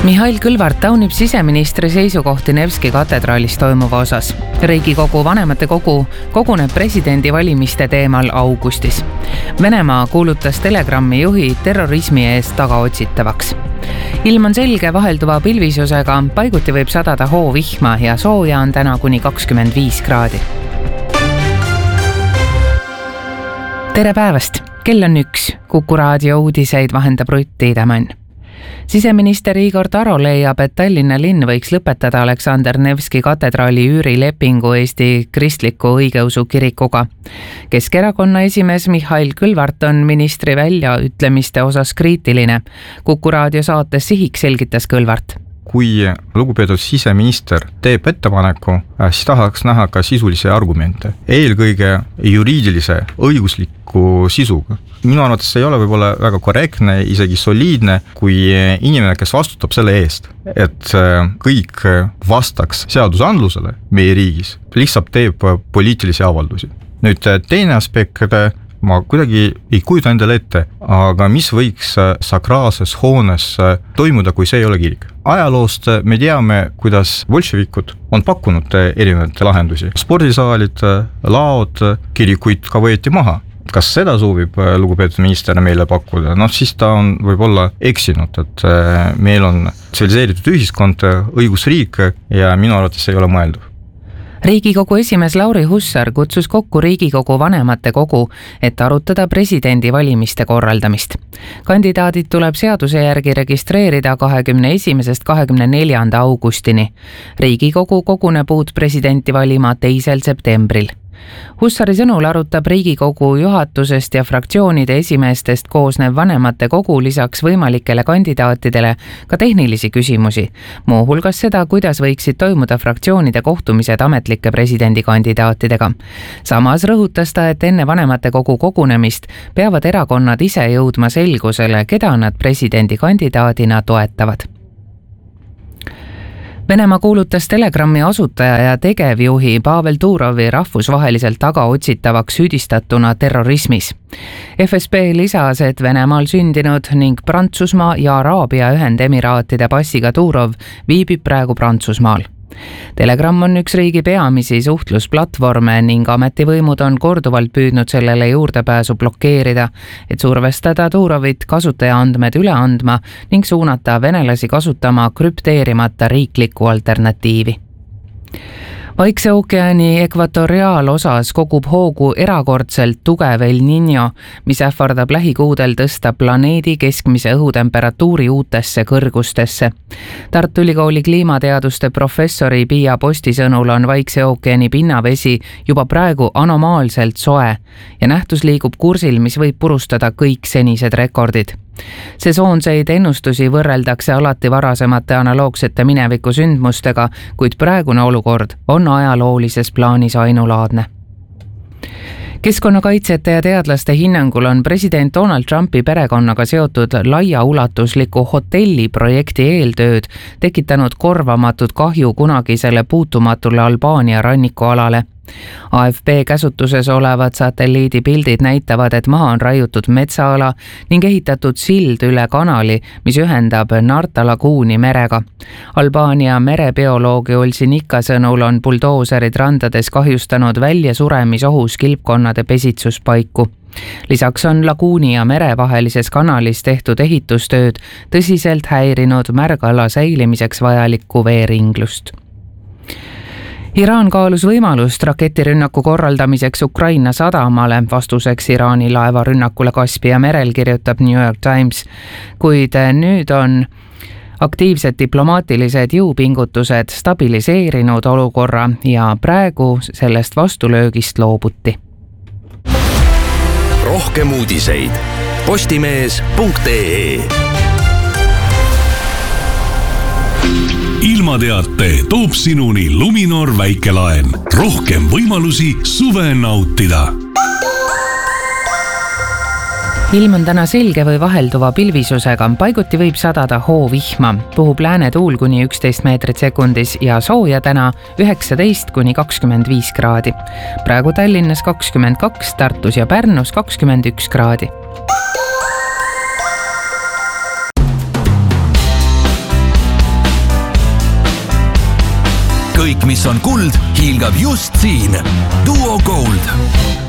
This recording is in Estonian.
Mihhail Kõlvart taunib siseministri seisukohti Nevski katedraalis toimuva osas. Riigikogu vanematekogu koguneb presidendivalimiste teemal augustis. Venemaa kuulutas Telegrami juhi terrorismi eest tagaotsitavaks. Ilm on selge vahelduva pilvisusega, paiguti võib sadada hoovihma ja sooja on täna kuni 25 kraadi. Tere päevast! Kell on 1. Kuku raadio uudiseid vahendab Rutt Tiidemann. Siseminister Igor Taro leiab, et Tallinna linn võiks lõpetada Aleksander Nevski katedraali üürilepingu Eesti kristliku õigeusu kirikuga. Keskerakonna esimees Mihhail Kõlvart on ministri väljaütlemiste osas kriitiline. Kuku raadio saates Sihik selgitas Kõlvart. Kui lugupeetud siseminister teeb ettepaneku, siis tahaks näha ka sisulisi argumente. Eelkõige juriidilise, õigusliku sisuga. Minu arvates ei ole võib-olla väga korrektne, isegi soliidne, kui inimene, kes vastutab selle eest, et kõik vastaks seadusandlusele meie riigis, lihtsalt teeb poliitilisi avaldusi. Nüüd teine aspekt, ma kuidagi ei kujuta endale ette, aga mis võiks sakraalses hoones toimuda, kui see ei ole kirik. Ajaloost me teame, kuidas bolševikud on pakkunud erinevaid lahendusi. Spordisaalid, laod, kirikuid ka võeti maha. Kas seda soovib lugupeetud minister meile pakkuda? Siis ta on võib-olla eksinud, et meil on tsiviliseeritud ühiskond, õigusriik ja minu arvates ei ole mõelduv. Riigikogu esimees Lauri Hussar kutsus kokku Riigikogu vanematekogu, et arutada presidendivalimiste korraldamist. Kandidaadid tuleb seaduse järgi registreerida 21. 24. augustini. Riigikogu koguneb uut presidenti valima 2. septembril. Hussari sõnul arutab Riigikogu juhatusest ja fraktsioonide esimeestest koosnev vanematekogu lisaks võimalikele kandidaatidele ka tehnilisi küsimusi, muuhulgas seda, kuidas võiksid toimuda fraktsioonide kohtumised ametlike presidendikandidaatidega. Samas rõhutas ta, et enne vanematekogu kogunemist peavad erakonnad ise jõudma selgusele, keda nad presidendikandidaadina toetavad. Venemaa kuulutas Telegrami asutaja ja tegevjuhi Pavel Turovi rahvusvaheliselt tagaotsitavaks süüdistatuna terrorismis. FSB lisas, et Venemaal sündinud ning Prantsusmaa ja Araabia Ühendemiraatide passiga Turov viibib praegu Prantsusmaal. Telegram on üks riigi peamisi suhtlusplatvorme ning ametivõimud on korduvalt püüdnud sellele juurdepääsu blokeerida, et survestada Turovit kasutaja andmed üle andma ning suunata venelasi kasutama krüpteerimata riiklikku alternatiivi. Vaikse ookeani ekvatoriaalosas kogub hoogu erakordselt tugev El Niño, mis ähvardab lähikuudel tõsta planeedi keskmise õhutemperatuuri uutesse kõrgustesse. Tartu Ülikooli kliimateaduste professori Pia Posti sõnul on Vaikse ookeani pinnavesi juba praegu anomaalselt soe ja nähtus liigub kursil, mis võib purustada kõik senised rekordid. Sesoonseid ennustusi võrreldakse alati varasemate analoogsete mineviku sündmustega, kuid praegune olukord on ajaloolises plaanis ainulaadne. Keskkonnakaitsjate ja teadlaste hinnangul on president Donald Trumpi perekonnaga seotud laiaulatusliku hotelliprojekti eeltööd tekitanud korvamatut kahju kunagisele puutumatule Albaania rannikualale. AFP käsutuses olevad satelliidipildid näitavad, et maha on raiutud metsaala ning ehitatud sild üle kanali, mis ühendab Narta laguuni merega. Albaania merebioloogi Olsinika sõnul on buldooserid randades kahjustanud väljasuremisohus kilpkonnade pesitsuspaiku. Lisaks on laguuni ja mere vahelises kanalis tehtud ehitustööd tõsiselt häirinud märgala säilimiseks vajalikku veeringlust. Iraan kaalus võimalust raketirünnaku korraldamiseks Ukraina sadamale vastuseks Iraani laevarünnakule Kaspia merel, kirjutab New York Times, kuid nüüd on aktiivsed diplomaatilised jõupingutused stabiliseerinud olukorra ja praegu sellest vastulöögist loobuti. Rohkem uudiseid postimees.ee. Ilmateate toob sinuni Luminor väikelaen. Rohkem võimalusi suve nautida. Ilm on täna selge või vahelduva pilvisusega, paiguti võib sadada hoovihma, puhub läänetuul kuni 11 meetrit sekundis ja sooja täna 19 kuni 25 kraadi. Praegu Tallinnas 22, Tartus ja Pärnus 21 kraadi. kõik, mis on kuld, hiilgab just siin. Duo Gold.